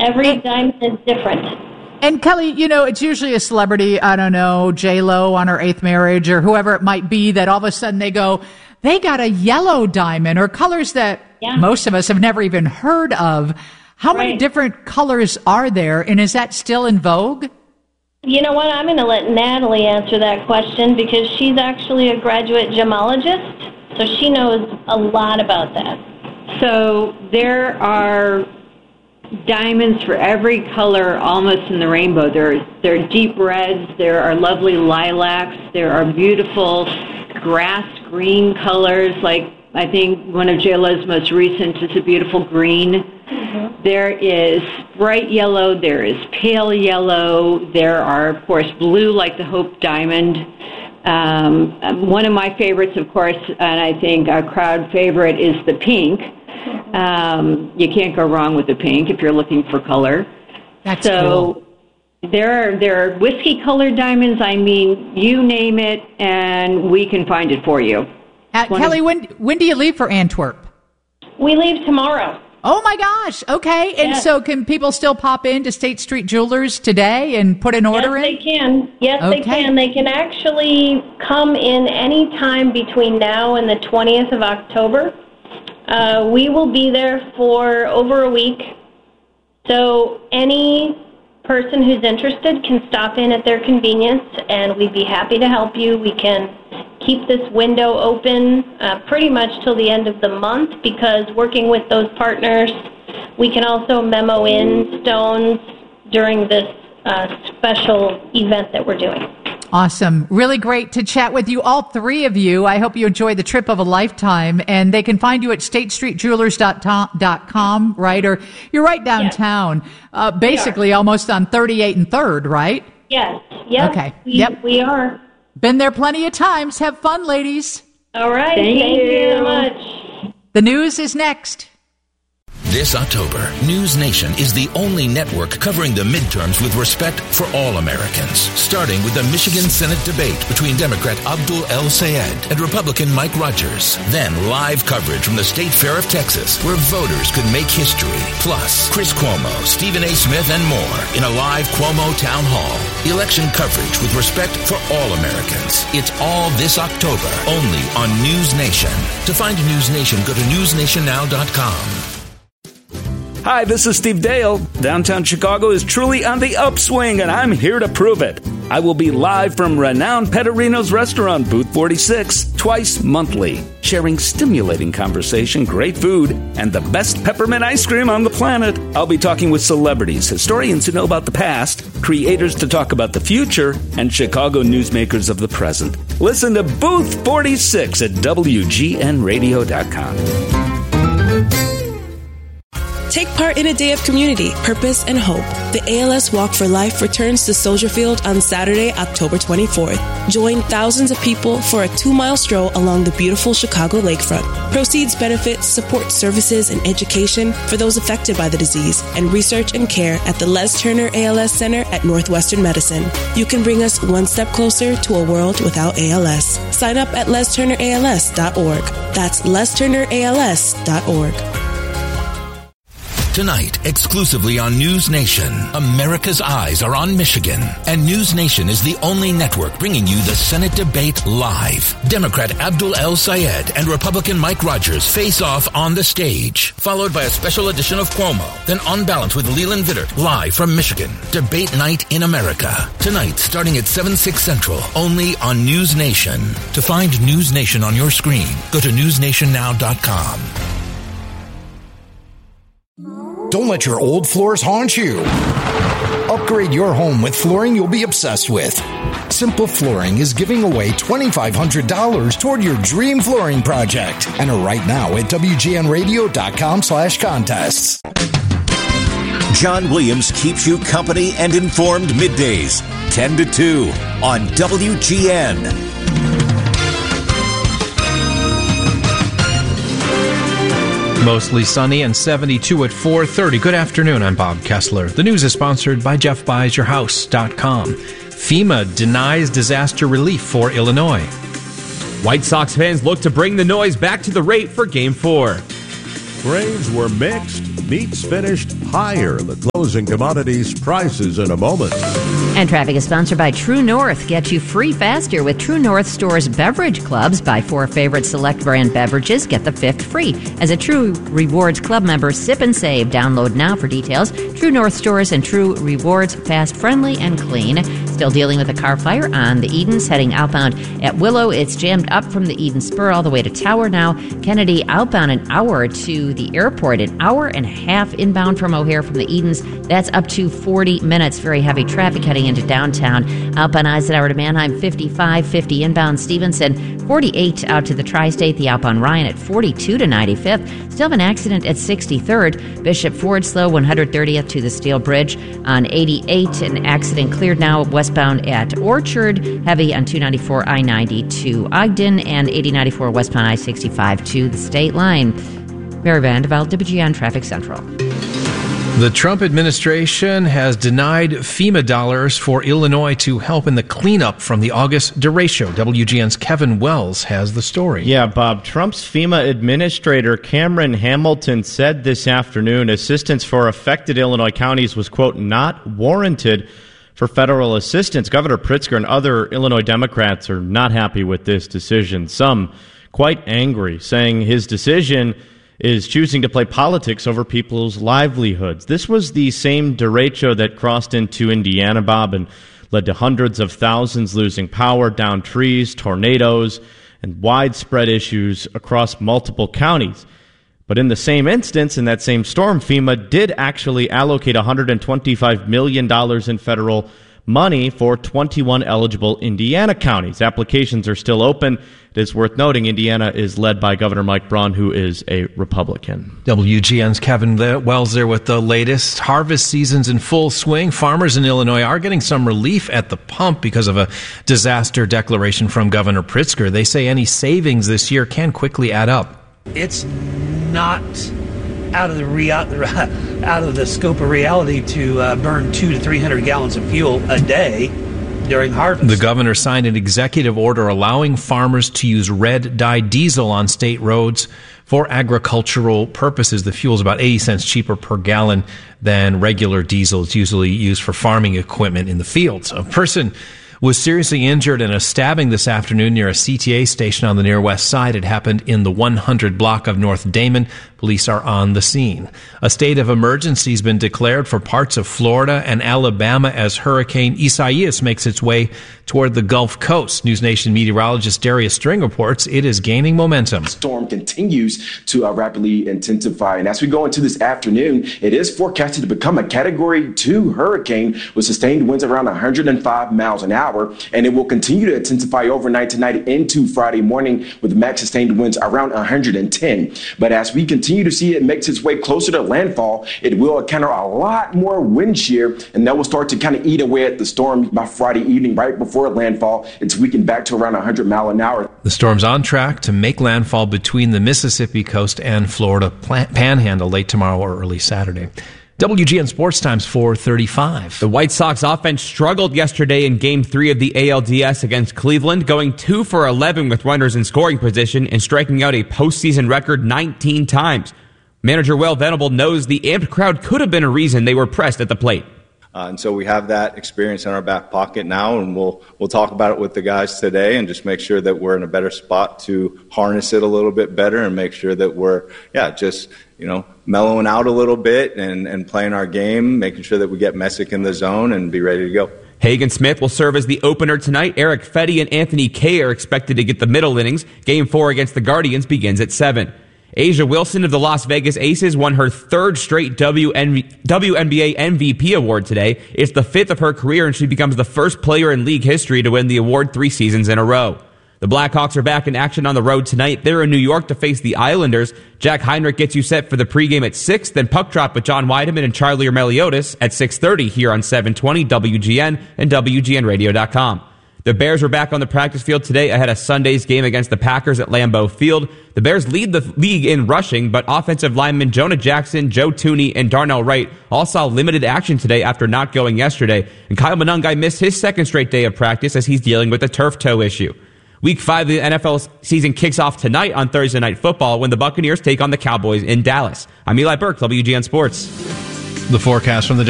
Every diamond is different. And Kelly, it's usually a celebrity, I don't know, J-Lo on her 8th marriage or whoever it might be, that all of a sudden they go, they got a yellow diamond, or colors that most of us have never even heard of. How many different colors are there, and is that still in vogue? You know what? I'm going to let Natalie answer that question because she's actually a graduate gemologist, so she knows a lot about that. So there are diamonds for every color almost in the rainbow. There are deep reds, there are lovely lilacs, there are beautiful grass green colors, like I think one of JLo's most recent is a beautiful green. Mm-hmm. There is bright yellow, there is pale yellow, there are, of course, blue like the Hope Diamond. One of my favorites, of course, and I think a crowd favorite, is the pink. You can't go wrong with the pink if you're looking for color. That's cool. There are whiskey-colored diamonds. I mean, you name it, and we can find it for you. Kelly, when do you leave for Antwerp? We leave tomorrow. Oh, my gosh. Okay. And so can people still pop into State Street Jewelers today and put an order in? Yes, they can. Yes, they can. They can actually come in any time between now and the 20th of October. We will be there for over a week. So any person who's interested can stop in at their convenience, and we'd be happy to help you. We can keep this window open pretty much till the end of the month, because working with those partners, we can also memo in stones during this special event that we're doing. Awesome. Really great to chat with you, all three of you. I hope you enjoy the trip of a lifetime. And they can find you at statestreetjewelers.com, right? Or you're right downtown, basically almost on 38 and 3rd, right? Yes. Yep. Okay. We are. Been there plenty of times. Have fun, ladies. All right. Thank you so much. The news is next. This October, News Nation is the only network covering the midterms with respect for all Americans, starting with the Michigan Senate debate between Democrat Abdul El-Sayed and Republican Mike Rogers. Then live coverage from the State Fair of Texas, where voters could make history. Plus, Chris Cuomo, Stephen A. Smith, and more in a live Cuomo Town Hall. Election coverage with respect for all Americans. It's all this October, only on News Nation. To find News Nation, go to newsnationnow.com. Hi, this is Steve Dale. Downtown Chicago is truly on the upswing, and I'm here to prove it. I will be live from renowned Pecorino's restaurant, Booth 46, twice monthly, sharing stimulating conversation, great food, and the best peppermint ice cream on the planet. I'll be talking with celebrities, historians who know about the past, creators to talk about the future, and Chicago newsmakers of the present. Listen to Booth 46 at WGNradio.com. Take part in a day of community, purpose, and hope. The ALS Walk for Life returns to Soldier Field on Saturday, October 24th. Join thousands of people for a 2-mile stroll along the beautiful Chicago lakefront. Proceeds benefit support services and education for those affected by the disease, and research and care at the Les Turner ALS Center at Northwestern Medicine. You can bring us one step closer to a world without ALS. Sign up at lesturnерals.org. That's lesturnerals.org. Tonight, exclusively on News Nation, America's eyes are on Michigan, and News Nation is the only network bringing you the Senate debate live. Democrat Abdul El-Sayed and Republican Mike Rogers face off on the stage, followed by a special edition of Cuomo, then On Balance with Leland Vittert, live from Michigan. Debate night in America. Tonight, starting at 7/6 Central, only on News Nation. To find News Nation on your screen, go to newsnationnow.com. Don't let your old floors haunt you. Upgrade your home with flooring you'll be obsessed with. Simple Flooring is giving away $2,500 toward your dream flooring project. Enter right now at WGNradio.com/contests. John Williams keeps you company and informed middays, 10 to 2 on WGN. Mostly sunny and 72 at 4:30. Good afternoon, I'm Bob Kessler. The news is sponsored by JeffBuysYourHouse.com. FEMA denies disaster relief for Illinois. White Sox fans look to bring the noise back to the rate for Game 4. Braves were mixed, Meats finished higher. The closing commodities prices in a moment. And traffic is sponsored by True North. Get you free faster with True North Store's beverage clubs. Buy 4 favorite select brand beverages, get the 5th free. As a True Rewards Club member, sip and save. Download now for details. True North Stores and True Rewards, fast, friendly, and clean. Still dealing with a car fire on the Edens, heading outbound at Willow. It's jammed up from the Eden Spur all the way to Tower now. Kennedy outbound an hour to the airport, an hour and a half inbound from O'Hare from the Edens. That's up to 40 minutes. Very heavy traffic heading into downtown. Outbound Eisenhower to Manheim, 55, 50 inbound Stevenson, 48 out to the Tri-State. The outbound Ryan at 42 to 95th. Still have an accident at 63rd. Bishop Ford slow, 130th to the Steel Bridge. On 88, an accident cleared now westbound at Orchard. Heavy on 294 I-90 to Ogden, and 8094 westbound I-65 to the state line. Mary Vandervelde, WGN Traffic Central. The Trump administration has denied FEMA dollars for Illinois to help in the cleanup from the August derecho. WGN's Kevin Wells has the story. Yeah, Bob. Trump's FEMA administrator Cameron Hamilton said this afternoon assistance for affected Illinois counties was, quote, not warranted for federal assistance. Governor Pritzker and other Illinois Democrats are not happy with this decision. Some quite angry, saying his decision is choosing to play politics over people's livelihoods. This was the same derecho that crossed into Indiana, Bob, and led to hundreds of thousands losing power, downed trees, tornadoes, and widespread issues across multiple counties. But in the same instance, in that same storm, FEMA did actually allocate $125 million in federal money for 21 eligible Indiana counties. Applications are still open. It is worth noting Indiana is led by Governor Mike Braun, who is a Republican. WGN's Kevin Wells there with the latest. Harvest season's in full swing. Farmers in Illinois are getting some relief at the pump because of a disaster declaration from Governor Pritzker. They say any savings this year can quickly add up. It's not out of the scope of reality to burn 200 to 300 gallons of fuel a day during harvest. The governor signed an executive order allowing farmers to use red dye diesel on state roads for agricultural purposes. The fuel is about 80 cents cheaper per gallon than regular diesel. It's usually used for farming equipment in the fields. A person was seriously injured in a stabbing this afternoon near a CTA station on the near west side. It happened in the 100 block of North Damon. Police are on the scene. A state of emergency has been declared for parts of Florida and Alabama as Hurricane Isaias makes its way toward the Gulf Coast. News Nation meteorologist Darius String reports it is gaining momentum. The storm continues to rapidly intensify, and as we go into this afternoon, it is forecasted to become a Category 2 hurricane with sustained winds around 105 miles an hour, and it will continue to intensify overnight tonight into Friday morning with max sustained winds around 110. But as we continue to see it makes its way closer to landfall, it will encounter a lot more wind shear, and that will start to kind of eat away at the storm by Friday evening. Right before landfall, it's weakened back to around 100 miles an hour. The storm's on track to make landfall between the Mississippi coast and Florida panhandle late tomorrow or early Saturday. WGN Sports Times 4:35. The White Sox offense struggled yesterday in Game 3 of the ALDS against Cleveland, going 2 for 11 with runners in scoring position and striking out a postseason record 19 times. Manager Will Venable knows the amped crowd could have been a reason they were pressed at the plate. And so we have that experience in our back pocket now, and we'll talk about it with the guys today and just make sure that we're in a better spot to harness it a little bit better and make sure that we're, just mellowing out a little bit and playing our game, making sure that we get Messick in the zone and be ready to go. Hagen Smith will serve as the opener tonight. Eric Fetty and Anthony Kay are expected to get the middle innings. Game 4 against the Guardians begins at 7. Asia Wilson of the Las Vegas Aces won her third straight WNBA MVP award today. It's the 5th of her career, and she becomes the first player in league history to win the award 3 seasons in a row. The Blackhawks are back in action on the road tonight. They're in New York to face the Islanders. Jack Heinrich gets you set for the pregame at 6, then puck drop with John Weideman and Charlie Meliotis at 6:30 here on 720 WGN and WGNradio.com. The Bears are back on the practice field today ahead of Sunday's game against the Packers at Lambeau Field. The Bears lead the league in rushing, but offensive linemen Jonah Jackson, Joe Tooney, and Darnell Wright all saw limited action today after not going yesterday. And Kyle Monangai missed his second straight day of practice as he's dealing with a turf toe issue. Week 5 of the NFL season kicks off tonight on Thursday Night Football when the Buccaneers take on the Cowboys in Dallas. I'm Eli Burke, WGN Sports. The forecast from the